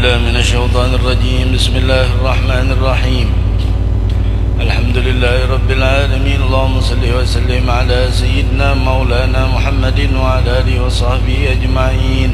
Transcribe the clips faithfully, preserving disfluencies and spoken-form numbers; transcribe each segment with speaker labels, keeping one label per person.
Speaker 1: بالله من الشيطان الرجيم. بسم الله الرحمن الرحيم. الحمد لله رب العالمين. اللهم صل وسلم على سيدنا مولانا محمد وعلى آله وصحبه أجمعين.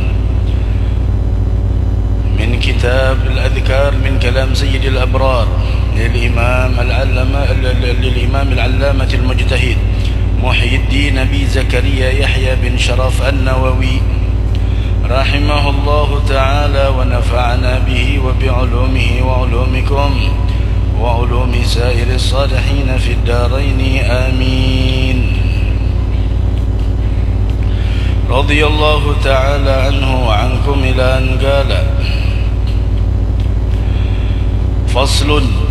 Speaker 1: من كتاب الأذكار من كلام سيد الأبرار للإمام العلامة للإمام العلامة المجتهد محي الدين أبي زكريا يحيى بن شرف النووي رحمه الله تعالى ونفعنا به وبعلومه وعلومكم وعلوم سائر الصالحين في الدارين آمين. رضي الله تعالى عنه وعنكم إلى أن قال: فصل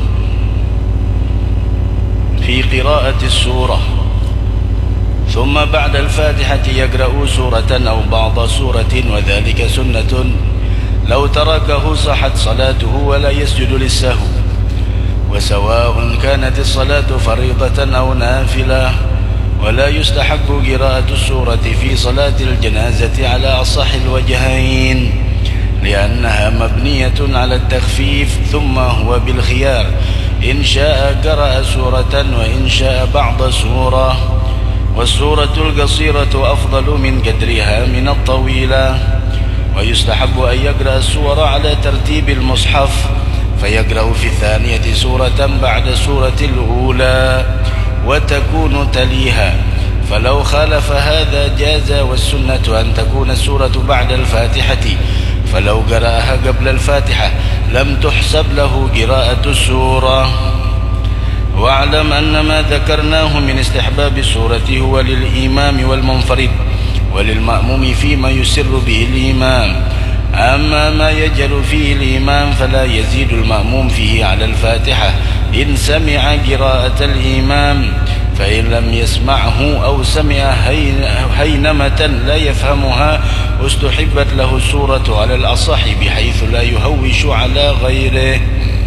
Speaker 1: في قراءة السورة. ثم بعد الفاتحة يقرأ سورة أو بعض سورة، وذلك سنة، لو تركه صحت صلاته ولا يسجد للسهو، وسواء كانت الصلاة فريضة أو نافلة، ولا يستحب قراءة السورة في صلاة الجنازة على أصح الوجهين، لأنها مبنية على التخفيف، ثم هو بالخيار، إن شاء قرأ سورة وإن شاء بعض سورة، والسورة القصيرة أفضل من قدرها من الطويلة. ويستحب أن يقرأ السور على ترتيب المصحف، فيقرأ في الثانية سورة بعد سورة الأولى وتكون تليها، فلو خالف هذا جاز. والسنة أن تكون السورة بعد الفاتحة، فلو قرأها قبل الفاتحة لم تحسب له قراءة السورة. واعلم أن ما ذكرناه من استحباب السورة هو للإمام والمنفرد وللمأموم فيما يسر به الإمام. أما ما يجهر فيه الإمام فلا يزيد المأموم فيه على الفاتحة إن سمع قراءة الإمام، فإن لم يسمعه أو سمع هينمة لا يفهمها استحبت له السورة على الأصح، بحيث لا يهوش على غيره.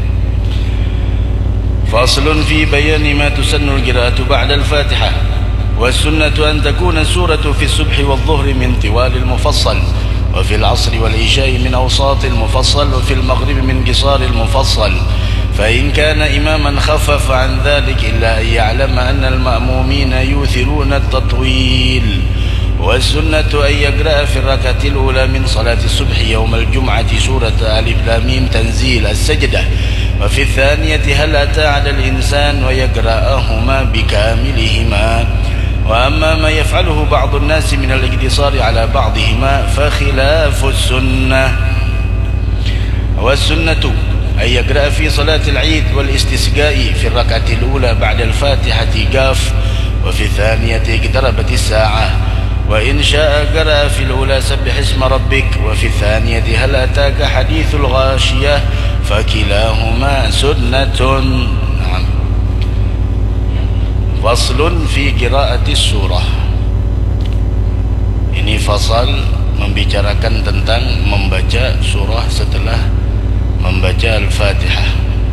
Speaker 1: فصل في بيان ما تسن القراءة بعد الفاتحة. والسنة أن تكون السورة في الصبح والظهر من طوال المفصل، وفي العصر والعشاء من أوساط المفصل، وفي المغرب من قصار المفصل. فإن كان إماما خفف عن ذلك، إلا أن يعلم أن المأمومين يؤثرون التطويل. والسنة أن يقرأ في الركعة الأولى من صلاة الصبح يوم الجمعة سورة ألف لام ميم تنزيل السجدة، وفي الثانية هل أتى على الإنسان، ويقرأهما بكاملهما. وأما ما يفعله بعض الناس من الاقتصار على بعضهما فخلاف السنة. والسنة أن يقرأ في صلاة العيد والاستسقاء في الركعة الأولى بعد الفاتحة قاف، وفي الثانية اقتربت الساعة، وإن شاء قرأ في الأولى سبح اسم ربك، وفي الثانية هل أتاك حديث الغاشية، فكلاهما سنة. نعم. فصل في قراءة السورة. Ini fasal membicarakan tentang membaca surah setelah membaca Al-Fatihah.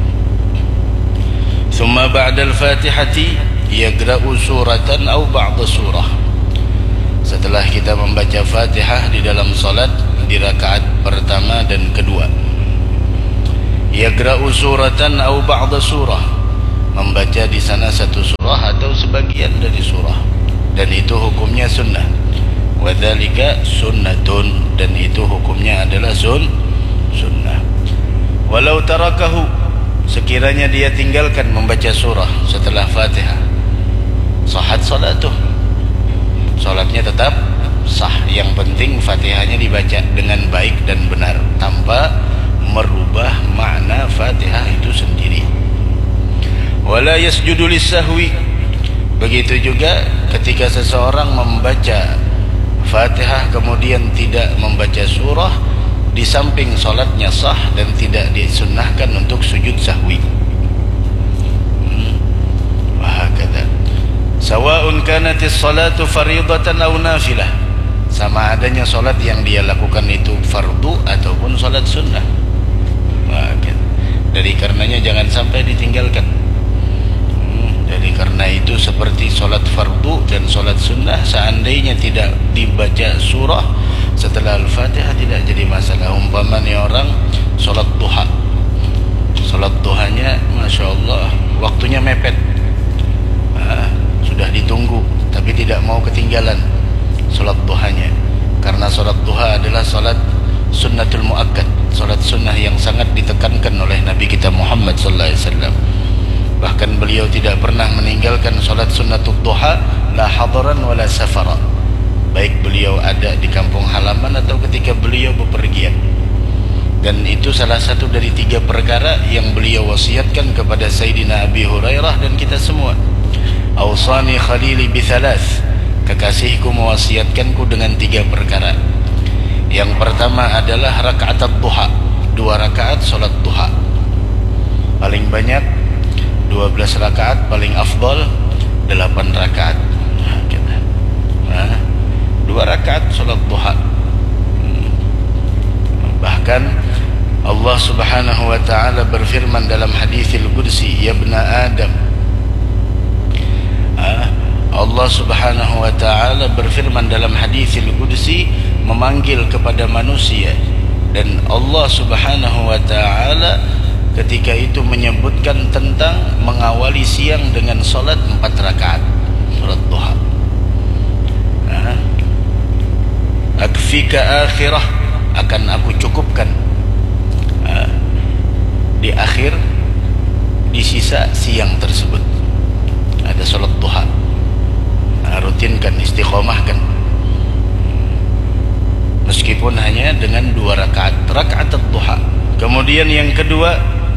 Speaker 1: ثم بعد الفاتحة يقرأ سورة أو بعض سورة. Setelah kita membaca Fatihah di dalam salat di rakaat pertama dan kedua, yaqra'u suratan aw ba'da surah, membaca di sana satu surah atau sebagian dari surah, dan itu hukumnya sunnah. Wa dzalika sunnatun, dan itu hukumnya adalah sun sunnah. Walau tarakahu, sekiranya dia tinggalkan membaca surah setelah Fatihah, sahat salatuh, salatnya tetap sah. Yang penting Fatihahnya dibaca dengan baik dan benar, tanpa merubah makna Fatihah itu sendiri. Wala yasjudu lis-sahwi, begitu juga ketika seseorang membaca Fatihah kemudian tidak membaca surah, di samping salatnya sah dan tidak disunnahkan untuk sujud sahwi. hmm. Wahakadha sawa'un kanatis salatu faridatan aw nafilah, sama adanya salat yang dia lakukan itu fardu ataupun salat sunnah. Dari karenanya jangan sampai ditinggalkan. hmm, Jadi karena itu seperti solat fardu dan solat sunnah, seandainya tidak dibaca surah setelah Al-Fatihah tidak jadi masalah. Umpamanya orang Salat duha. Salat duhanya Masya Allah waktunya mepet, ah, sudah ditunggu tapi tidak mau ketinggalan salat duhanya, karena salat duha adalah salat sunnatul muakkad, salat sunnah yang sangat ditekankan oleh Nabi kita Muhammad sallallahu alaihi wasallam. Bahkan beliau tidak pernah meninggalkan salat sunnatul duha la hadaran wala safara, baik beliau ada di kampung halaman atau ketika beliau bepergian. Dan itu salah satu dari tiga perkara yang beliau wasiatkan kepada Sayyidina Abi Hurairah dan kita semua. Awsani khalili bithalath, kekasihku mewasiatkanku dengan tiga perkara. Yang pertama adalah rakaat duha, dua rakaat salat duha. Paling banyak dua belas rakaat, paling afdal delapan rakaat. Nah, kita. Nah, dua rakaat salat duha. Bahkan Allah Subhanahu wa taala berfirman dalam haditsil qudsi, ya ibna Adam. Allah Subhanahu wa taala berfirman dalam haditsil qudsi memanggil kepada manusia, dan Allah Subhanahu wa taala ketika itu menyebutkan tentang mengawali siang dengan salat empat rakaat, salat duha. Akfika akhirah, akan aku cukupkan uh, di akhir, di sisa siang tersebut ada salat duha. uh, rutinkan, istiqomahkan, meskipun hanya dengan dua rakaat rakaat duha. Kemudian yang kedua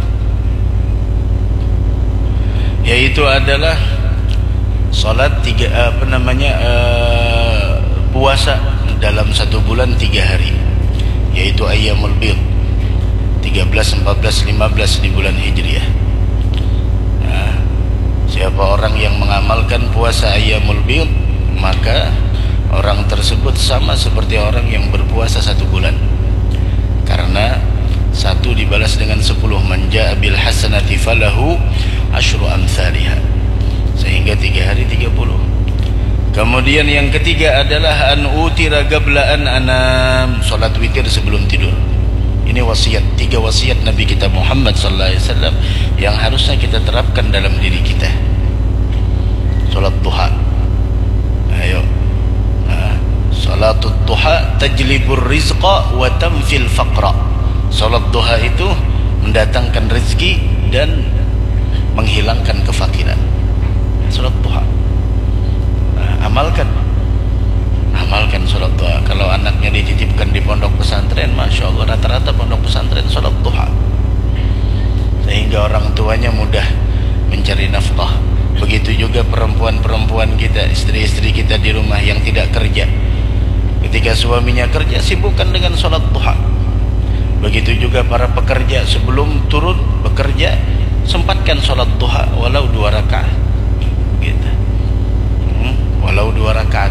Speaker 1: yaitu adalah salat tiga apa namanya uh, puasa dalam satu bulan tiga hari, yaitu ayyamul bid, tiga belas, empat belas, lima belas di bulan Hijriah. Nah, siapa orang yang mengamalkan puasa ayyamul bid, maka orang tersebut sama seperti orang yang berpuasa satu bulan, karena satu dibalas dengan sepuluh. Man jaa bil hasanati falahu asyru amsalihha, sehingga tiga hari tiga puluh. Kemudian yang ketiga adalah an utira qabla an anam, salat witir sebelum tidur. Ini wasiat, tiga wasiat Nabi kita Muhammad sallallahu alaihi wasallam yang harusnya kita terapkan dalam diri kita. Salat duha. Ayo. Nah, salatul duha tajlibur rizqa wa tamfil faqra. Salat duha itu mendatangkan rezeki dan menghilangkan kefakiran. Salat duha. Amalkan, amalkan salat duha. Kalau anaknya dititipkan di pondok pesantren, Masya Allah rata-rata pondok pesantren salat duha, sehingga orang tuanya mudah mencari nafkah. Begitu juga perempuan-perempuan kita, istri-istri kita di rumah yang tidak kerja, ketika suaminya kerja sibukkan dengan salat duha. Begitu juga para pekerja, sebelum turun bekerja sempatkan salat duha walau dua rakaat gitu. Walau dua rakaat,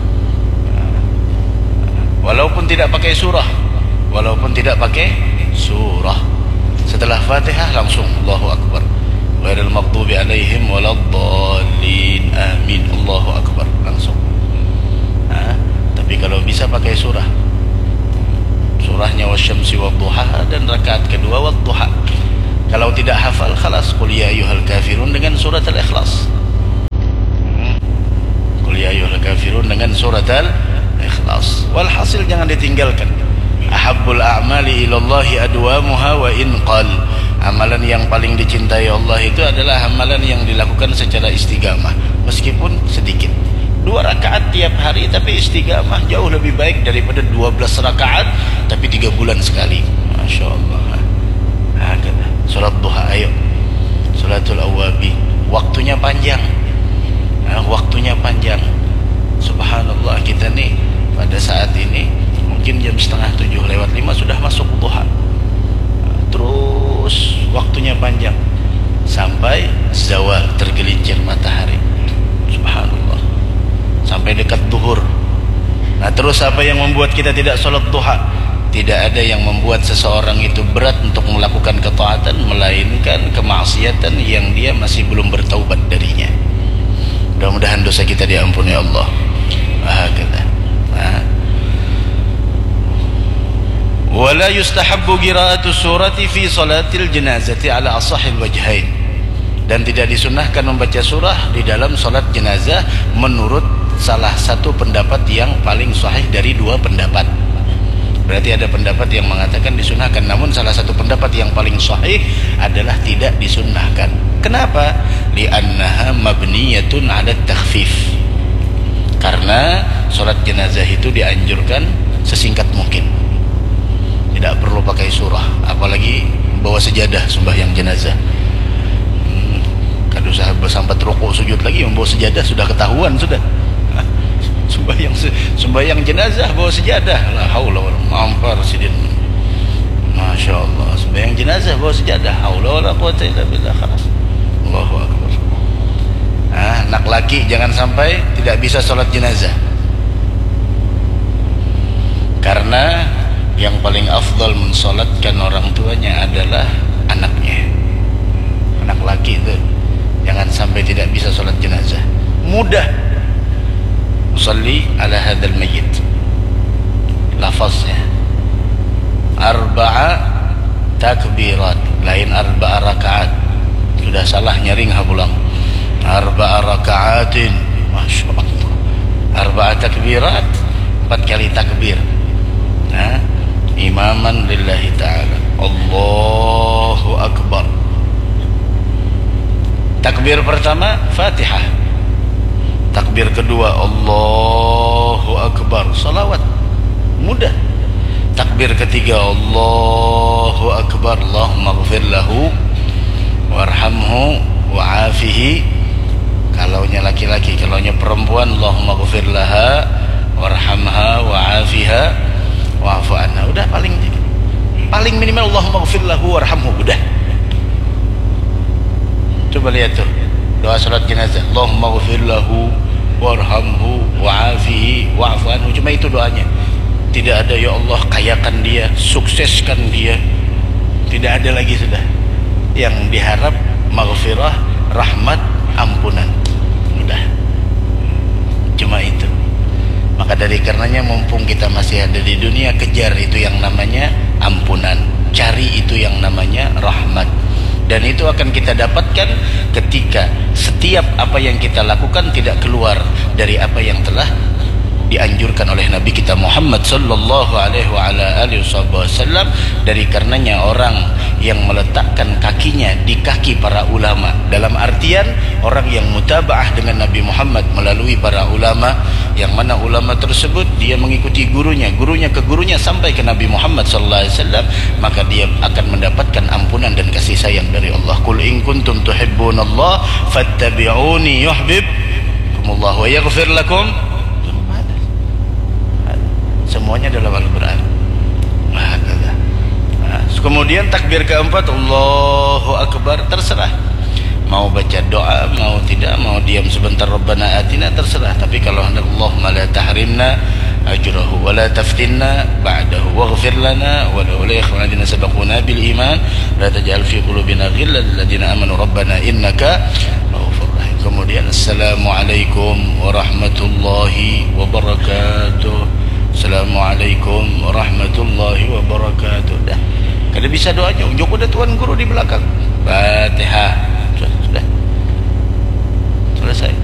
Speaker 1: walaupun tidak pakai surah, walaupun tidak pakai surah, setelah Fatihah langsung Allahu Akbar, ghairil maghdubi alaihim waladdallin, amin, Allahu Akbar, langsung. Nah, tapi kalau bisa pakai surah, surahnya wasyamsi wadduha dan rakaat kedua wadduha. Kalau tidak hafal, khalas qul ya ayyuhal kafirun dengan surat al-ikhlas. Ya ayyuhal kafirun dengan surat al-ikhlas. Walhasil jangan ditinggalkan. Ahabbul a'mali ilallahi adwamuha wa in qal. Amalan yang paling dicintai Allah itu adalah amalan yang dilakukan secara istiqamah, meskipun sedikit. Dua rakaat tiap hari tapi istiqamah jauh lebih baik daripada dua belas rakaat tapi tiga bulan sekali. Masya Allah. Hakada. Salat duha, ayo. Salatul awabi, waktunya panjang. Nah, waktunya panjang. Subhanallah, kita nih pada saat ini mungkin jam setengah tujuh lewat lima sudah masuk duha. Nah, terus waktunya panjang sampai zawal, tergelincir matahari. Subhanallah, sampai dekat duhur. Nah, terus apa yang membuat kita tidak sholat duha? Tidak ada yang membuat seseorang itu berat untuk melakukan ketaatan, melainkan kemaksiatan yang dia masih belum bertaubat darinya. Mudah-mudahan dosa kita diampuni Allah. Hakata. wala yustahabbu qira'atu surati fi salatil janazati ala asahil wajhain, dan tidak disunnahkan membaca surah di dalam salat jenazah menurut salah satu pendapat yang paling sahih dari dua pendapat. Berarti ada pendapat yang mengatakan disunnahkan, namun salah satu pendapat yang paling sahih adalah tidak disunnahkan. Kenapa? Li'annaha mabniyatun 'ala takhfif. Karena salat jenazah itu dianjurkan sesingkat mungkin. Tidak perlu pakai surah, apalagi bawa sejadah sembahyang jenazah. Hmm, kalau sahabat sampai rukuk sujud lagi membawa sejadah sudah ketahuan sudah. Sembahyang sembahyang jenazah bawa sejadah, la haula wala mampar sidin. Masya Allah, sembahyang jenazah bawa sejadah, haula wala quwata illa billah. Allahu akbar. Ah, anak laki jangan sampai tidak bisa sholat jenazah, karena yang paling afdal mensolatkan orang tuanya adalah anaknya. Anak laki itu jangan sampai tidak bisa sholat jenazah. Mudah. Usalli ala hadzal mayyit. Lafaznya arba'a takbirat, lain arba'a rakaat. Sudah salah nyaring hapulang. Arba'a rakaatin. Masya Allah. Arba'a takbirat, empat kali takbir. Nah, imaman lillahi ta'ala. Allahu akbar. Takbir pertama Fatihah. Takbir kedua Allahu akbar, salawat. Mudah. Takbir ketiga Allahu akbar, Allahumma ighfir lahu warhamhu wa'afihi. Kalaunya laki-laki, kalaunya perempuan Allahumma ighfir laha warhamha wa'afiha wa'fu anha. Udah paling paling minimal Allahumma ighfir lahu warhamhu, udah. Coba lihat tuh doa salat jenazah, Allahumma ighfir lahu warhamhu wa'afihi wa'fu anhu. Cuma itu doanya. Tidak ada ya Allah kayakan dia, sukseskan dia. Tidak ada lagi sudah. Yang diharap maghfirah, rahmat, ampunan. Udah. Cuma itu. Maka dari karenanya mumpung kita masih ada di dunia, kejar itu yang namanya ampunan, cari itu yang namanya rahmat. Dan itu akan kita dapatkan ketika setiap apa yang kita lakukan tidak keluar dari apa yang telah dianjurkan oleh Nabi kita Muhammad sallallahu alaihi wa ala alihi wasallam. Dari karenanya orang yang meletakkan kakinya di kaki para ulama, dalam artian orang yang mutabaah dengan Nabi Muhammad melalui para ulama, yang mana ulama tersebut dia mengikuti gurunya, gurunya ke gurunya sampai ke Nabi Muhammad sallallahu alaihi wasallam, maka dia akan mendapatkan ampunan dan kasih sayang dari Allah. Qul in kuntum tuhibbunallah fattabi'uni yuhibbukumullah wa yaghfir lakum. Semuanya dalam Al-Quran. Nah, nah, kemudian takbir keempat Allahu Akbar, terserah mau baca doa, mau tidak, mau diam sebentar Rabbana atina, terserah. Tapi kalau hendak Allahumma la tahrimna ajrahu wa la taftinna ba'dahu waghfir lana wa li ikhwanina sabaquna bil iman la taj'al fi qulubina ghillan lil ladzina amanu rabbana innaka ra'ufur rahim. Kemudian assalamualaikum warahmatullahi wabarakatuh. Assalamualaikum warahmatullahi wabarakatuh. Dah. Kalau bisa doanya, joko ada tuan guru di belakang. Fatihah. Sudah. Selesai.